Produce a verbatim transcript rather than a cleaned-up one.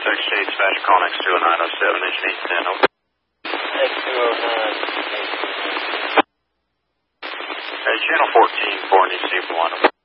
sixty-eight, dispatch call next to a nine oh seven, engine eight ten, over. Next to oh nine. Hey, channel fourteen, four, need to see one.